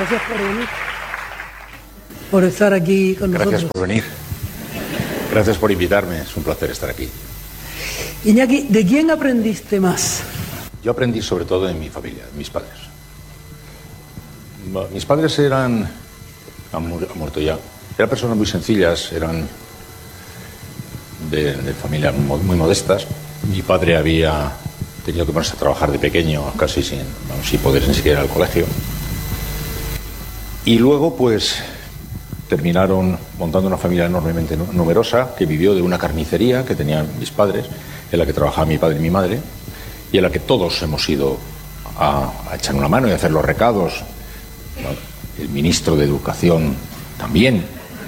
gracias por venir, por estar aquí con nosotros. Gracias por venir. Gracias por invitarme, es un placer estar aquí. Iñaki, ¿de quién aprendiste más? Yo aprendí sobre todo de mi familia, de mis padres. Mis padres han muerto ya. Eran personas muy sencillas, eran de familias muy modestas. Mi padre había tenido que ponerse a trabajar de pequeño, casi sin poder ni siquiera ir al colegio. Y luego, pues, terminaron montando una familia enormemente numerosa que vivió de una carnicería que tenían mis padres, en la que trabajaba mi padre y mi madre, y en la que todos hemos ido a echar una mano y a hacer los recados. El ministro de Educación también.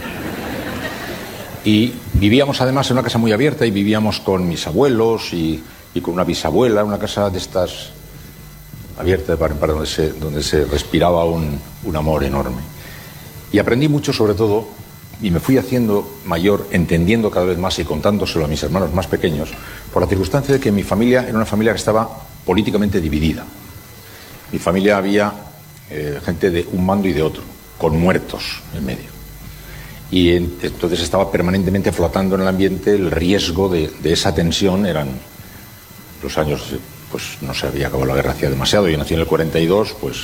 Y vivíamos además en una casa muy abierta y vivíamos con mis abuelos y con una bisabuela, una casa de estas abierta para donde se respiraba un amor enorme. Y aprendí mucho sobre todo, y me fui haciendo mayor, entendiendo cada vez más y contándoselo a mis hermanos más pequeños, por la circunstancia de que mi familia era una familia que estaba políticamente dividida. Mi familia había gente de un bando y de otro, con muertos en medio. Y entonces estaba permanentemente flotando en el ambiente el riesgo de esa tensión. Eran los años, pues no se había acabado la guerra hacía demasiado, yo nací en el 42, pues...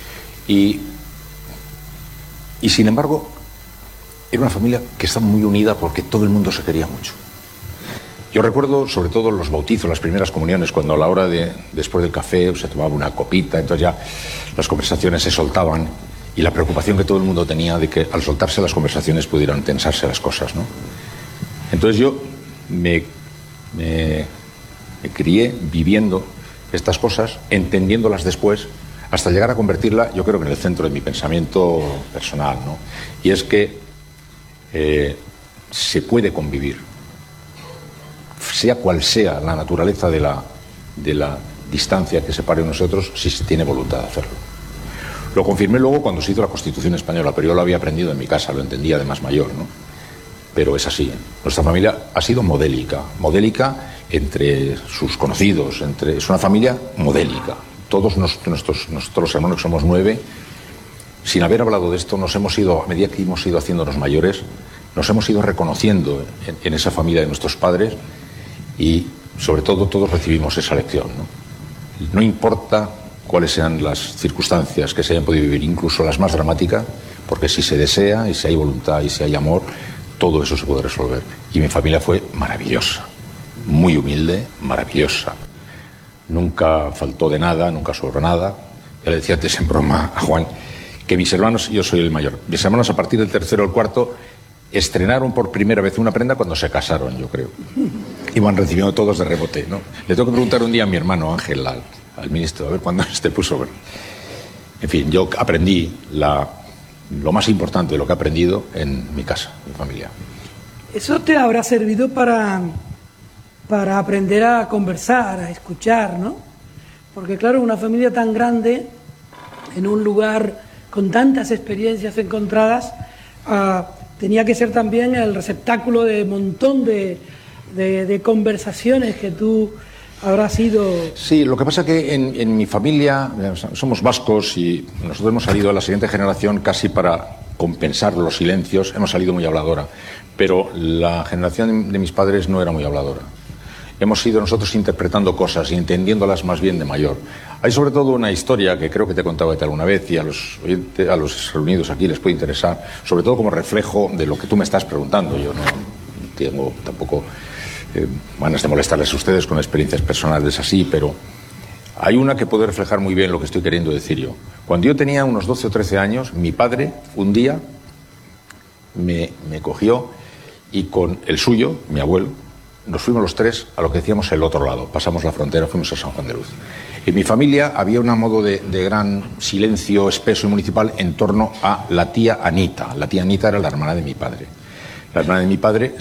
Y sin embargo, era una familia que estaba muy unida porque todo el mundo se quería mucho. Yo recuerdo sobre todo los bautizos, las primeras comuniones, cuando a la hora después del café se tomaba una copita, entonces ya las conversaciones se soltaban y la preocupación que todo el mundo tenía de que al soltarse las conversaciones pudieran tensarse las cosas, ¿no? Entonces yo me crié viviendo estas cosas, entendiéndolas después, hasta llegar a convertirla, yo creo que en el centro de mi pensamiento personal, ¿no? Y es que se puede convivir, sea cual sea la naturaleza de la distancia que separe a nosotros, si se tiene voluntad de hacerlo. Lo confirmé luego cuando se hizo la Constitución española, pero yo lo había aprendido en mi casa, lo entendía de más mayor, ¿no? Pero es así. Nuestra familia ha sido modélica entre sus conocidos, es una familia modélica. Todos nosotros hermanos, que somos 9, sin haber hablado de esto, a medida que hemos ido haciéndonos mayores, nos hemos ido reconociendo en esa familia de nuestros padres y, sobre todo, todos recibimos esa lección, ¿no? No importa cuáles sean las circunstancias que se hayan podido vivir, incluso las más dramáticas, porque si se desea y si hay voluntad y si hay amor, todo eso se puede resolver. Y mi familia fue maravillosa, muy humilde, maravillosa. Nunca faltó de nada, nunca sobró nada. Ya le decía antes en broma a Juan que mis hermanos, yo soy el mayor, mis hermanos a partir del tercero o el cuarto estrenaron por primera vez una prenda cuando se casaron, yo creo. Iban recibiendo todos de rebote, ¿no? Le tengo que preguntar un día a mi hermano Ángel, al ministro, a ver cuándo se puso. En fin, yo aprendí lo más importante de lo que he aprendido en mi casa, en mi familia. Eso te habrá servido para aprender a conversar, a escuchar, ¿no? Porque claro, una familia tan grande, en un lugar con tantas experiencias encontradas, tenía que ser también el receptáculo de un montón de conversaciones que tú habrás sido... Sí, lo que pasa es que en mi familia somos vascos y nosotros hemos salido a la siguiente generación casi para compensar los silencios, hemos salido muy habladora, pero la generación de mis padres no era muy habladora. Hemos ido nosotros interpretando cosas y entendiéndolas más bien de mayor. Hay sobre todo una historia que creo que te he contado alguna vez y a los reunidos aquí les puede interesar, sobre todo como reflejo de lo que tú me estás preguntando. Yo no tengo tampoco ganas de molestarles a ustedes con experiencias personales así, pero hay una que puede reflejar muy bien lo que estoy queriendo decir yo. Cuando yo tenía unos 12 o 13 años, mi padre un día me cogió y con el suyo, mi abuelo, nos fuimos los tres a lo que decíamos el otro lado. Pasamos la frontera, fuimos a San Juan de Luz. En mi familia había un modo de gran silencio espeso y municipal en torno a la tía Anita. La tía Anita era la hermana de mi padre. La hermana de mi padre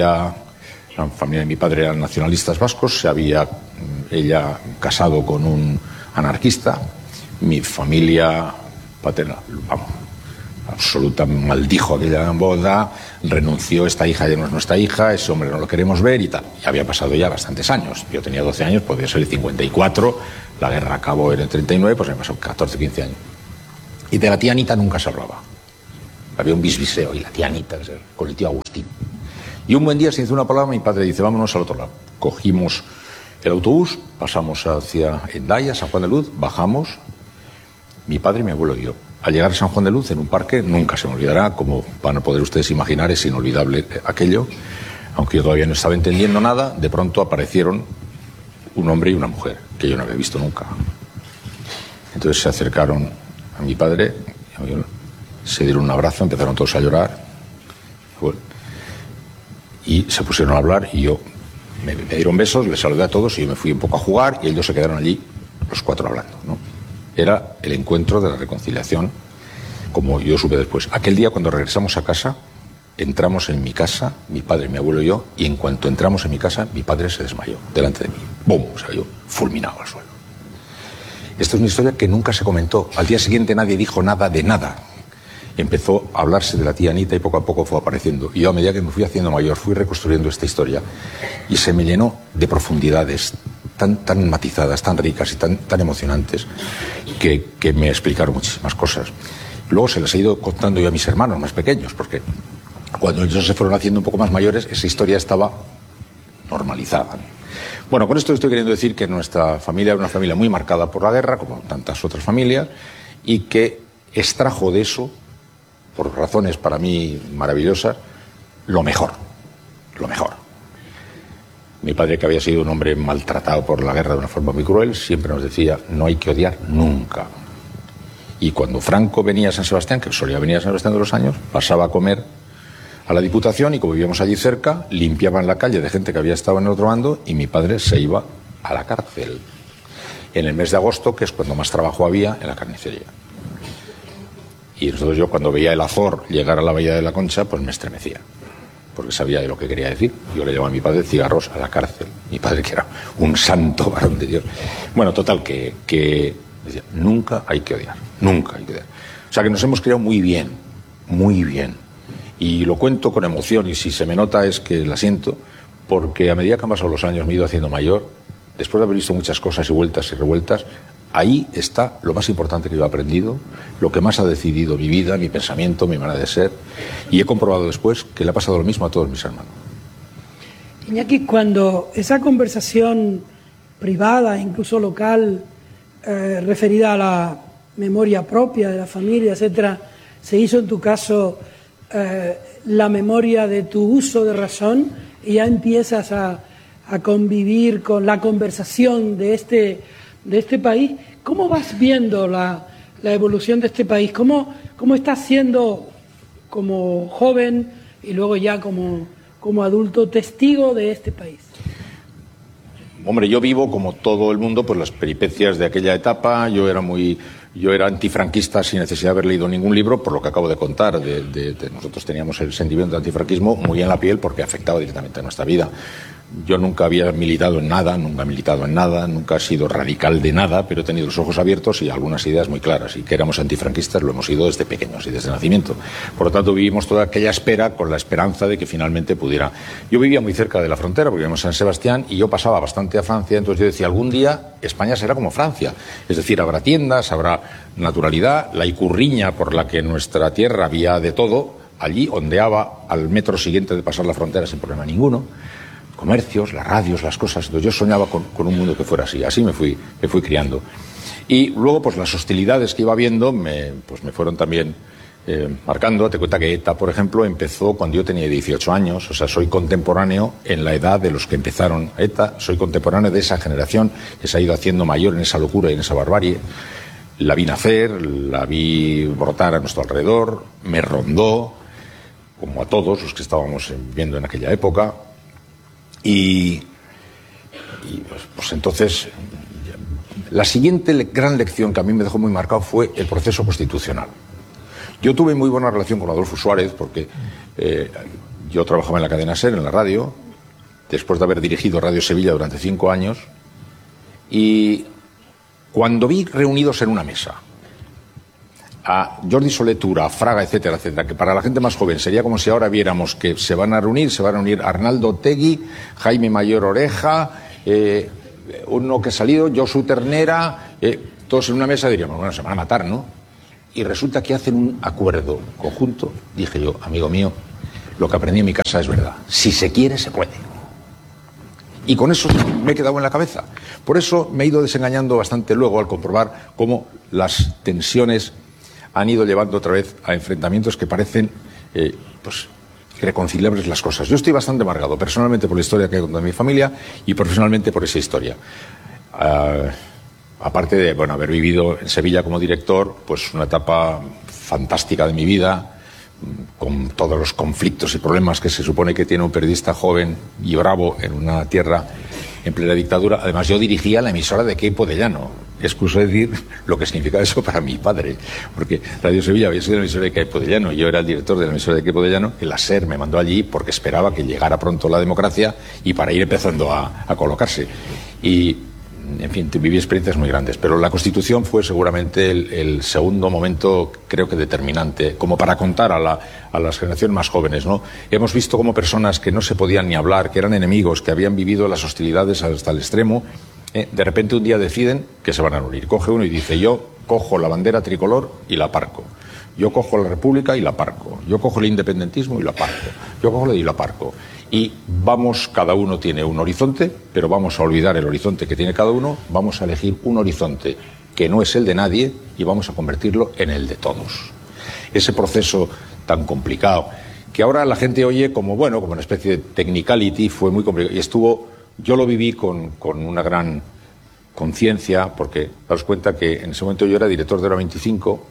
la familia de mi padre eran nacionalistas vascos, se había ella casado con un anarquista. Mi familia paterna, absoluta maldijo aquella boda, renunció, esta hija ya no es nuestra hija, ese hombre no lo queremos ver y tal. Ya había pasado ya bastantes años. Yo tenía 12 años, podía ser el 54, la guerra acabó en el 39, pues me pasó 14, 15 años. Y de la tía Anita nunca se hablaba. Había un bisbiseo, y la tía Anita, con el tío Agustín. Y un buen día, sin decir una palabra, mi padre dice, vámonos al otro lado. Cogimos el autobús, pasamos hacia Hendaya, San Juan de Luz, bajamos, mi padre, mi abuelo y yo. Al llegar a San Juan de Luz, en un parque, nunca se me olvidará, como van a poder ustedes imaginar, es inolvidable aquello. Aunque yo todavía no estaba entendiendo nada, de pronto aparecieron un hombre y una mujer, que yo no había visto nunca. Entonces se acercaron a mi padre, se dieron un abrazo, empezaron todos a llorar, y se pusieron a hablar, y yo me dieron besos, les saludé a todos, y yo me fui un poco a jugar, y ellos se quedaron allí, los cuatro hablando, ¿no? Era el encuentro de la reconciliación, como yo supe después. Aquel día, cuando regresamos a casa, entramos en mi casa, mi padre, mi abuelo y yo, y en cuanto entramos en mi casa, mi padre se desmayó delante de mí. ¡Bum! O sea, yo fulminado al suelo. Esto es una historia que nunca se comentó. Al día siguiente nadie dijo nada de nada. Empezó a hablarse de la tía Anita y poco a poco fue apareciendo. Y yo, a medida que me fui haciendo mayor, fui reconstruyendo esta historia y se me llenó de profundidades tan matizadas, tan ricas y tan emocionantes que me explicaron muchísimas cosas. Luego se las he ido contando yo a mis hermanos más pequeños, porque cuando ellos se fueron haciendo un poco más mayores, esa historia estaba normalizada. Bueno, con esto estoy queriendo decir que nuestra familia era una familia muy marcada por la guerra, como tantas otras familias, y que extrajo de eso, por razones para mí maravillosas, lo mejor. Mi padre, que había sido un hombre maltratado por la guerra de una forma muy cruel, siempre nos decía, no hay que odiar nunca. Y cuando Franco venía a San Sebastián, que solía venir a San Sebastián de los Años, pasaba a comer a la Diputación y como vivíamos allí cerca, limpiaban la calle de gente que había estado en el otro bando y mi padre se iba a la cárcel. En el mes de agosto, que es cuando más trabajo había en la carnicería. Y entonces yo, cuando veía el Azor llegar a la Bahía de la Concha, pues me estremecía, porque sabía de lo que quería decir. Yo le llamaba a mi padre cigarros a la cárcel. Mi padre, que era un santo varón de Dios. Bueno, total, que decía, nunca hay que odiar, nunca hay que odiar. O sea, que nos hemos criado muy bien, muy bien. Y lo cuento con emoción, y si se me nota es que la siento, porque a medida que han pasado los años me he ido haciendo mayor, después de haber visto muchas cosas y vueltas y revueltas, ahí está lo más importante que yo he aprendido, lo que más ha decidido mi vida, mi pensamiento, mi manera de ser, y he comprobado después que le ha pasado lo mismo a todos mis hermanos. Iñaki, cuando esa conversación privada, incluso local, referida a la memoria propia de la familia, etcétera, se hizo en tu caso la memoria de tu uso de razón y ya empiezas a convivir con la conversación de este país, ¿cómo vas viendo la evolución de este país? ¿Cómo estás siendo como joven y luego ya como adulto testigo de este país? Hombre, yo vivo, como todo el mundo, pues las peripecias de aquella etapa. Yo era antifranquista sin necesidad de haber leído ningún libro, por lo que acabo de contar. Nosotros teníamos el sentimiento de antifranquismo muy en la piel porque afectaba directamente a nuestra vida. Yo nunca había militado en nada, nunca he sido radical de nada, pero he tenido los ojos abiertos y algunas ideas muy claras. Y que éramos antifranquistas lo hemos sido desde pequeños y desde nacimiento. Por lo tanto, vivimos toda aquella espera con la esperanza de que finalmente pudiera. Yo vivía muy cerca de la frontera, porque vivíamos en San Sebastián, y yo pasaba bastante a Francia, entonces yo decía, algún día España será como Francia. Es decir, habrá tiendas, habrá naturalidad, la Icurriña por la que en nuestra tierra había de todo, allí ondeaba al metro siguiente de pasar la frontera sin problema ninguno. Comercios, las radios, las cosas. Entonces yo soñaba con un mundo que fuera así. Así me fui criando. Y luego, pues las hostilidades que iba viendo me fueron también marcando. Te cuenta que ETA, por ejemplo, empezó cuando yo tenía 18 años. O sea, soy contemporáneo en la edad de los que empezaron ETA. Soy contemporáneo de esa generación que se ha ido haciendo mayor en esa locura y en esa barbarie. La vi nacer, la vi brotar a nuestro alrededor, me rondó, como a todos los que estábamos viviendo en aquella época. Y pues entonces, la siguiente gran lección que a mí me dejó muy marcado fue el proceso constitucional. Yo tuve muy buena relación con Adolfo Suárez porque yo trabajaba en la cadena SER, en la radio, después de haber dirigido Radio Sevilla durante 5 años, y cuando vi reunidos en una mesa a Jordi Soler Tura, a Fraga, etcétera, etcétera, que para la gente más joven sería como si ahora viéramos que se van a reunir Arnaldo Otegi, Jaime Mayor Oreja, uno que ha salido, Josu Ternera, todos en una mesa, diríamos, bueno, se van a matar, ¿no? y resulta que hacen un acuerdo conjunto. Dije yo, amigo mío, lo que aprendí en mi casa es verdad. Si se quiere, se puede. Y con eso me he quedado en la cabeza. Por eso me he ido desengañando bastante luego al comprobar cómo las tensiones han ido llevando otra vez a enfrentamientos que parecen pues irreconciliables las cosas. Yo estoy bastante amargado, personalmente por la historia que hay con mi familia y profesionalmente por esa historia. Aparte de haber vivido en Sevilla como director, pues una etapa fantástica de mi vida, con todos los conflictos y problemas que se supone que tiene un periodista joven y bravo en una tierra en plena dictadura. Además, yo dirigía la emisora de Queipo de Llano. Excuso decir lo que significa eso para mi padre, porque Radio Sevilla había sido la emisora de Queipo de Llano. Yo era el director de la emisora de Queipo de Llano. El SER me mandó allí porque esperaba que llegara pronto la democracia y para ir empezando a colocarse. Y en fin, viví experiencias muy grandes, pero la Constitución fue seguramente el segundo momento, creo que determinante, como para contar a las generaciones más jóvenes, ¿no? Hemos visto como personas que no se podían ni hablar, que eran enemigos, que habían vivido las hostilidades hasta el extremo, de repente un día deciden que se van a unir. Coge uno y dice, yo cojo la bandera tricolor y la aparco. Yo cojo la República y la aparco. Yo cojo el independentismo y la aparco. Yo cojo y la aparco. Y vamos, cada uno tiene un horizonte, pero vamos a olvidar el horizonte que tiene cada uno, vamos a elegir un horizonte que no es el de nadie y vamos a convertirlo en el de todos. Ese proceso tan complicado, que ahora la gente oye como una especie de technicality, fue muy complicado. Y yo lo viví con una gran conciencia, porque daos cuenta que en ese momento yo era director de Hora 25,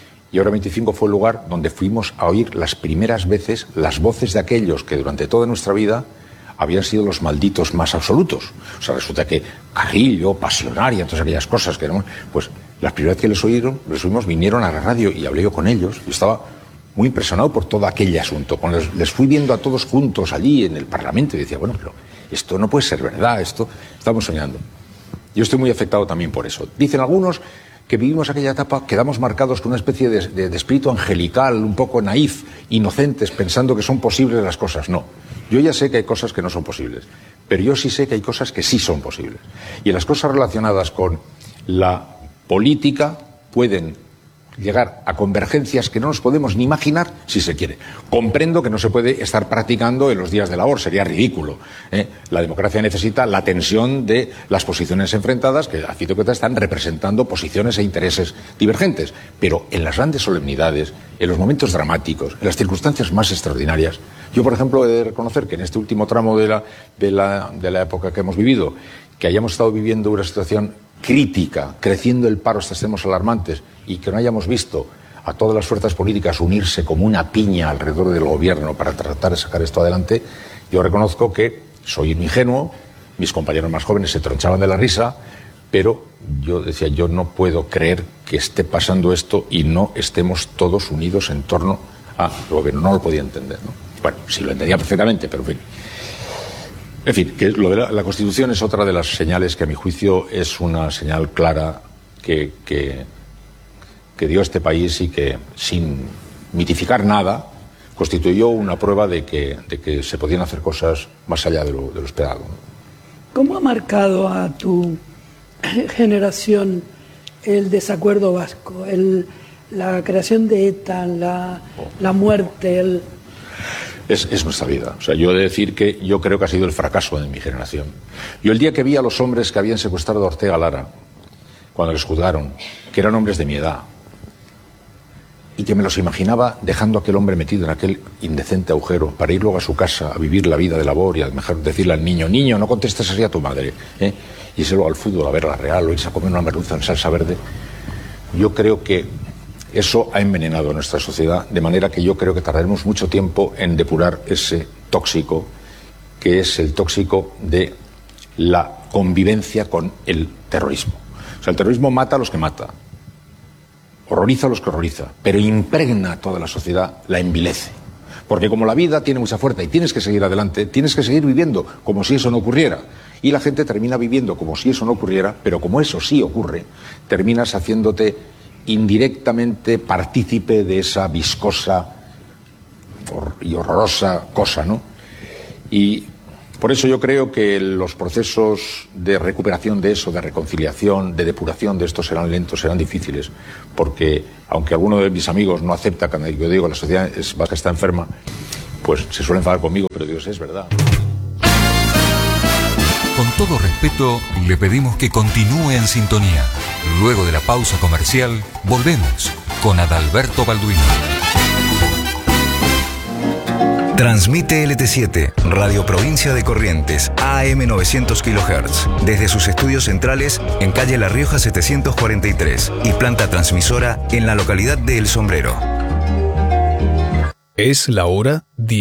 y Hora 25 fue el lugar donde fuimos a oír las primeras veces las voces de aquellos que durante toda nuestra vida habían sido los malditos más absolutos. O sea, resulta que Carrillo, Pasionaria, todas aquellas cosas que éramos, pues las primeras veces que les oímos, vinieron a la radio y hablé yo con ellos. Yo estaba muy impresionado por todo aquel asunto. Cuando les fui viendo a todos juntos allí en el Parlamento y decía, pero esto no puede ser verdad, esto estamos soñando. Yo estoy muy afectado también por eso. Dicen algunos que vivimos aquella etapa, quedamos marcados con una especie de espíritu angelical, un poco naif, inocentes, pensando que son posibles las cosas. No, yo ya sé que hay cosas que no son posibles, pero yo sí sé que hay cosas que sí son posibles. Y las cosas relacionadas con la política pueden llegar a convergencias que no nos podemos ni imaginar si se quiere. Comprendo que no se puede estar practicando en los días de labor, sería ridículo. La democracia necesita la tensión de las posiciones enfrentadas, que a fin de cuentas están representando posiciones e intereses divergentes. Pero en las grandes solemnidades, en los momentos dramáticos, en las circunstancias más extraordinarias, yo, por ejemplo, he de reconocer que en este último tramo de la época que hemos vivido, que hayamos estado viviendo una situación crítica, creciendo el paro hasta extremos alarmantes, y que no hayamos visto a todas las fuerzas políticas unirse como una piña alrededor del gobierno para tratar de sacar esto adelante, yo reconozco que soy un ingenuo, mis compañeros más jóvenes se tronchaban de la risa, pero yo decía, yo no puedo creer que esté pasando esto y no estemos todos unidos en torno al gobierno. No lo podía entender, ¿no? Bueno, sí lo entendía perfectamente, pero en fin, que lo de la Constitución es otra de las señales que a mi juicio es una señal clara que dio este país y que, sin mitificar nada, constituyó una prueba de que se podían hacer cosas más allá de lo esperado. ¿Cómo ha marcado a tu generación el desacuerdo vasco, la creación de ETA, la muerte, Es nuestra vida. O sea, yo he de decir que yo creo que ha sido el fracaso de mi generación. Yo el día que vi a los hombres que habían secuestrado a Ortega Lara, cuando les juzgaron, que eran hombres de mi edad, y que me los imaginaba dejando a aquel hombre metido en aquel indecente agujero para ir luego a su casa a vivir la vida de labor y a mejor decirle al niño, no contestes así a tu madre, y irse luego al fútbol a ver la Real o irse a comer una merluza en salsa verde. Yo creo que eso ha envenenado a nuestra sociedad, de manera que yo creo que tardaremos mucho tiempo en depurar ese tóxico, que es el tóxico de la convivencia con el terrorismo. O sea, el terrorismo mata a los que mata, horroriza a los que horroriza, pero impregna a toda la sociedad, la envilece. Porque como la vida tiene mucha fuerza y tienes que seguir adelante, tienes que seguir viviendo como si eso no ocurriera. Y la gente termina viviendo como si eso no ocurriera, pero como eso sí ocurre, terminas haciéndote indirectamente partícipe de esa viscosa y horrorosa cosa, ¿no? Y Por eso yo creo que los procesos de recuperación de eso, de reconciliación, de depuración de esto serán lentos, serán difíciles, porque aunque alguno de mis amigos no acepta cuando yo digo la sociedad vasca está enferma, pues se suelen enfadar conmigo, pero digo, es verdad. Con todo respeto, le pedimos que continúe en sintonía. Luego de la pausa comercial, volvemos con Adalberto Balduino. Transmite LT7, Radio Provincia de Corrientes, AM 900 kHz, desde sus estudios centrales en calle La Rioja 743 y planta transmisora en la localidad de El Sombrero. Es la hora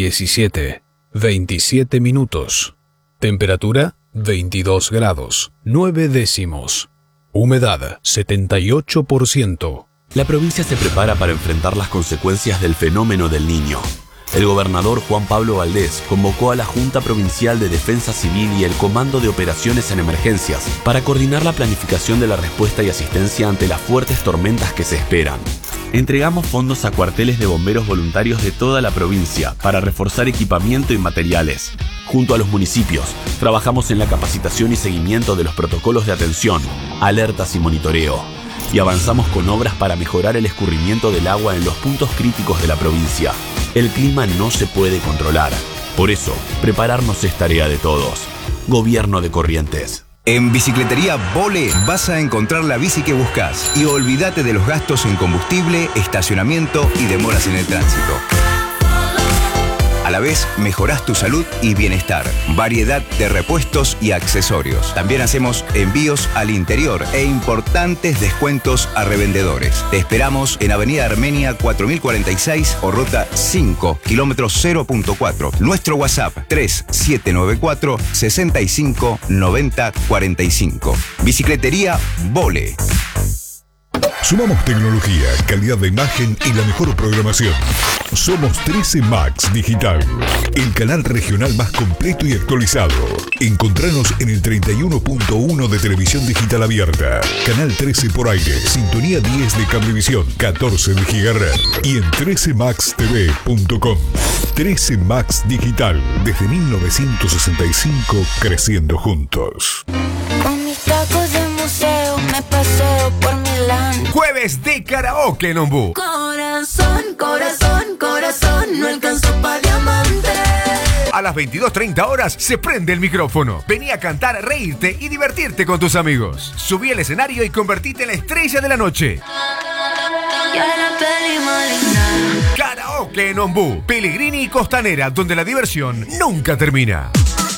17:27 minutos. Temperatura 22 grados, 9 décimos. Humedad 78%. La provincia se prepara para enfrentar las consecuencias del fenómeno del Niño. El gobernador Juan Pablo Valdés convocó a la Junta Provincial de Defensa Civil y el Comando de Operaciones en Emergencias para coordinar la planificación de la respuesta y asistencia ante las fuertes tormentas que se esperan. Entregamos fondos a cuarteles de bomberos voluntarios de toda la provincia para reforzar equipamiento y materiales. Junto a los municipios, trabajamos en la capacitación y seguimiento de los protocolos de atención, alertas y monitoreo. Y avanzamos con obras para mejorar el escurrimiento del agua en los puntos críticos de la provincia. El clima no se puede controlar. Por eso, prepararnos es tarea de todos. Gobierno de Corrientes. En Bicicletería Vole vas a encontrar la bici que buscas y olvídate de los gastos en combustible, estacionamiento y demoras en el tránsito. A la vez, mejorás tu salud y bienestar. Variedad de repuestos y accesorios. También hacemos envíos al interior e importantes descuentos a revendedores. Te esperamos en Avenida Armenia 4046 o Ruta 5, kilómetro 0.4. Nuestro WhatsApp 3794 65 90 45. Bicicletería Vole. Sumamos tecnología, calidad de imagen y la mejor programación. Somos 13 Max Digital, el canal regional más completo y actualizado. Encontranos en el 31.1 de televisión digital abierta, canal 13 por aire, sintonía 10 de cablevisión, 14 de gigahertz y en 13maxtv.com. 13 Max Digital, desde 1965, creciendo juntos. Con mis tacos de museo me paseo por Milán. Jueves de karaoke en Ombú. Corazón, corazón, corazón, no alcanzó pa' diamante. A las 22:30 horas se prende el micrófono. Vení a cantar, reírte y divertirte con tus amigos. Subí al escenario y convertite en la estrella de la noche. Karaoke en Ombú, Pellegrini y Costanera, donde la diversión nunca termina.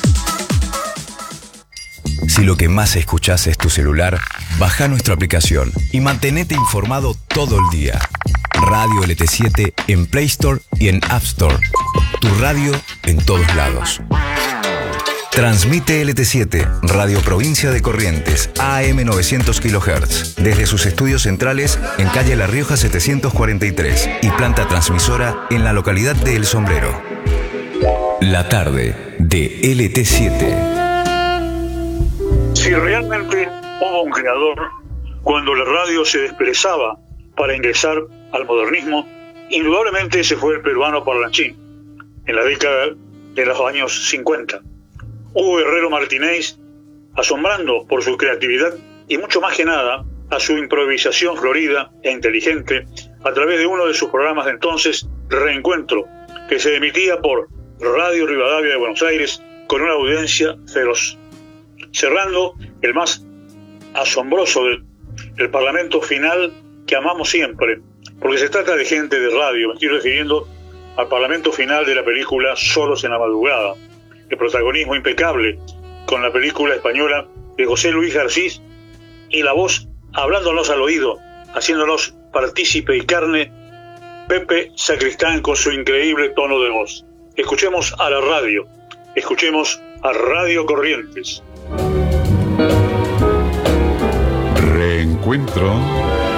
Si lo que más escuchás es tu celular, baja nuestra aplicación y mantenete informado todo el día. Radio LT7 en Play Store y en App Store. Tu radio en todos lados. Transmite LT7, Radio Provincia de Corrientes, AM 900 kHz, desde sus estudios centrales en calle La Rioja 743 y planta transmisora en la localidad de El Sombrero. La tarde de LT7. Si realmente hubo un creador cuando la radio se desperezaba para ingresar al modernismo, indudablemente ese fue el peruano Parlanchín, en la década de los años 50. Hugo Herrero Martínez, asombrando por su creatividad y mucho más que nada a su improvisación florida e inteligente a través de uno de sus programas de entonces, Reencuentro, que se emitía por Radio Rivadavia de Buenos Aires con una audiencia feroz. Cerrando el más asombroso del Parlamento Final que amamos siempre, porque se trata de gente de radio. Me estoy refiriendo al Parlamento Final de la película Solos en la Madrugada, el protagonismo impecable con la película española de José Luis Garcís y la voz hablándonos al oído, haciéndonos partícipe y carne, Pepe Sacristán con su increíble tono de voz. Escuchemos a la radio, escuchemos a Radio Corrientes. Reencuentro